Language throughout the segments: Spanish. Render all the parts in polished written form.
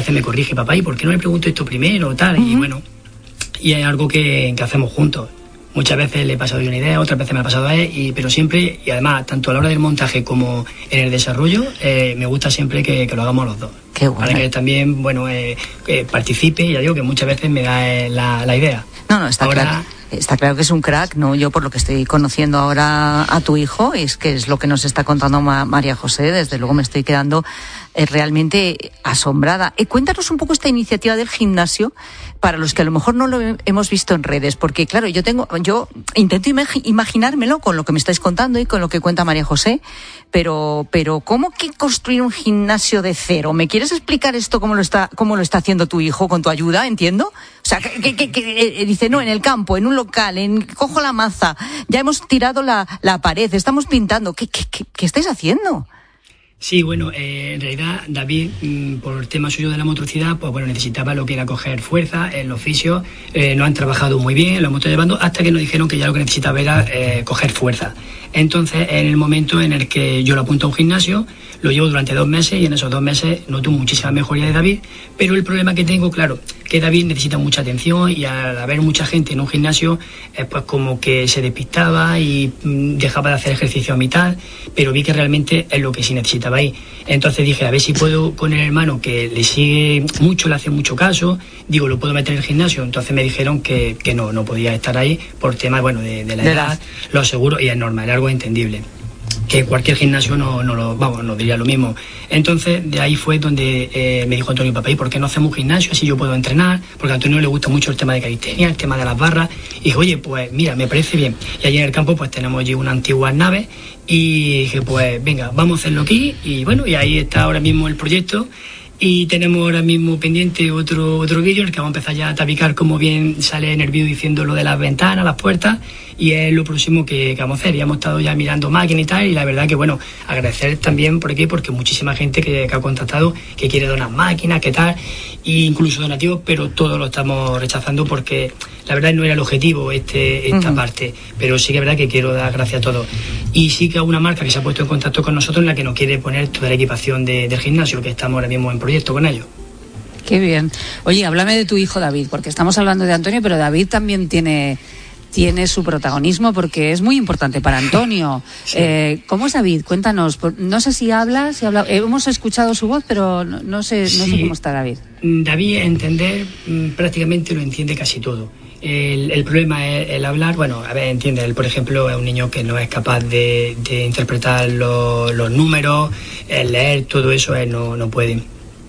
veces me corrige, papá, ¿y por qué no le pregunto esto primero? Tal, y bueno, y es algo que hacemos juntos. Muchas veces le he pasado yo una idea, otras veces me ha pasado a él, pero siempre, y además, tanto a la hora del montaje como en el desarrollo, me gusta siempre que lo hagamos los dos. Qué bueno. Para que también, participe, y ya digo que muchas veces me da la idea. No, está claro. Está claro que es un crack, ¿no? Yo, por lo que estoy conociendo ahora a tu hijo, es lo que nos está contando María José, desde luego me estoy quedando realmente asombrada. Cuéntanos un poco esta iniciativa del gimnasio, para los que a lo mejor no lo hemos visto en redes, porque claro, yo intento imaginármelo con lo que me estáis contando y con lo que cuenta María José, pero ¿cómo que construir un gimnasio de cero? ¿Me quieres explicar esto cómo lo está haciendo tu hijo con tu ayuda? ¿Entiendo? O sea, que dice, no, en el campo, en un local, cojo la maza, ya hemos tirado la pared, estamos pintando. ¿Qué estáis haciendo? Sí, bueno, en realidad David, por el tema suyo de la motricidad, pues bueno, necesitaba lo que era coger fuerza. En los fisios no han trabajado muy bien, lo hemos estado llevando hasta que nos dijeron que ya lo que necesitaba era coger fuerza. Entonces, en el momento en el que yo lo apunto a un gimnasio, lo llevo durante 2 meses y en esos 2 meses noto muchísima mejoría de David, pero el problema que tengo, claro, que David necesita mucha atención y al haber mucha gente en un gimnasio, pues como que se despistaba y dejaba de hacer ejercicio a mitad, pero vi que realmente es lo que sí necesitaba ahí. Entonces dije, a ver si puedo con el hermano, que le sigue mucho, le hace mucho caso, digo, lo puedo meter en el gimnasio. Entonces me dijeron que no podía estar ahí por temas, bueno, de la edad, lo aseguro, y es normal, es algo entendible. Que cualquier gimnasio no diría lo mismo. Entonces, de ahí fue donde me dijo Antonio, papá, ¿y por qué no hacemos un gimnasio? Así yo puedo entrenar, porque a Antonio le gusta mucho el tema de calistenia, el tema de las barras. Y dije, oye, pues mira, me parece bien. Y allí en el campo pues tenemos allí unas antiguas naves y dije, pues venga, vamos a hacerlo aquí. Y bueno, y ahí está ahora mismo el proyecto. Y tenemos ahora mismo pendiente otro vídeo en el que vamos a empezar ya a tapicar, como bien sale en el vídeo diciendo lo de las ventanas, las puertas, y es lo próximo que vamos a hacer. Y hemos estado ya mirando máquinas y tal, y la verdad que bueno, agradecer también porque muchísima gente que ha contactado, que quiere donar máquinas, que tal, e incluso donativos, pero todo lo estamos rechazando porque la verdad no era el objetivo esta parte, pero sí que es verdad que quiero dar gracias a todos. Y sí que hay una marca que se ha puesto en contacto con nosotros en la que nos quiere poner toda la equipación del gimnasio, que estamos ahora mismo en proyecto con ellos. Qué bien. Oye, háblame de tu hijo David, porque estamos hablando de Antonio, pero David también tiene su protagonismo porque es muy importante para Antonio. Sí. ¿Cómo es David? Cuéntanos. No sé si habla. Hemos escuchado su voz, pero no sé cómo está David. David, entender, prácticamente lo entiende casi todo. El problema es el hablar. Bueno, a ver, entiende, él por ejemplo es un niño que no es capaz de interpretar los números, el leer, todo eso él no puede.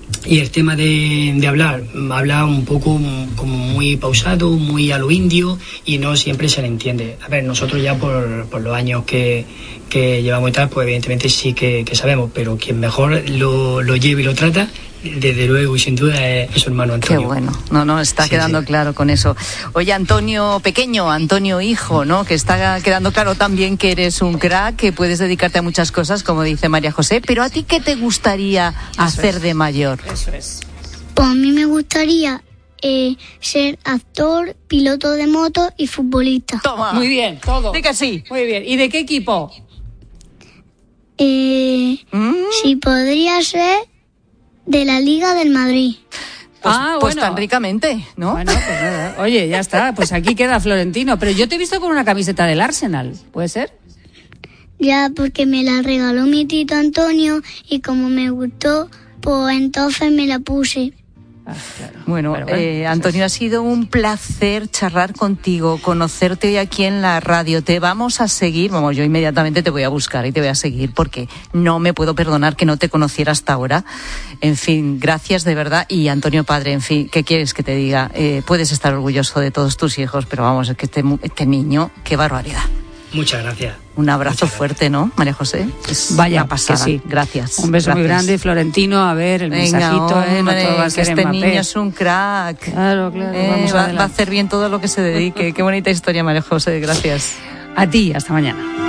Y el tema de hablar, habla un poco como muy pausado, muy a lo indio, y no siempre se le entiende. A ver, nosotros ya por los años que llevamos y tal, pues evidentemente sí que sabemos, pero quien mejor lo lleva y lo trata, desde luego y sin duda es su hermano Antonio. Qué bueno, no está quedando claro con eso. Oye, Antonio pequeño, Antonio hijo, ¿no? Que está quedando claro también que eres un crack, que puedes dedicarte a muchas cosas, como dice María José, pero ¿a ti qué te gustaría hacer de mayor? Eso es. Pues a mí me gustaría ser actor, piloto de moto y futbolista. Toma. Muy bien, todo. Di que sí. Muy bien. ¿Y de qué equipo? Si podría ser de la Liga del Madrid. Pues tan ricamente, ¿no? Bueno, pues nada. Oye, ya está, pues aquí queda Florentino. Pero yo te he visto con una camiseta del Arsenal, ¿puede ser? Ya, porque me la regaló mi tito Antonio y como me gustó, pues entonces me la puse. Claro. Bueno, Antonio, ha sido un placer charlar contigo, conocerte hoy aquí en la radio. Te vamos a seguir, yo inmediatamente te voy a buscar y te voy a seguir porque no me puedo perdonar que no te conociera hasta ahora. En fin, gracias de verdad. Y Antonio padre, en fin, ¿qué quieres que te diga? Puedes estar orgulloso de todos tus hijos, pero vamos, es que este niño, qué barbaridad. Muchas gracias. Un abrazo fuerte, ¿no, María José? Vaya, una pasada. que sí. Gracias. Un beso muy grande, Florentino. A ver, el mensajito, no todo va a ser este Mbappé. Niño es un crack. Claro, vamos va a hacer bien todo lo que se dedique. Qué bonita historia, María José. Gracias. A ti, hasta mañana.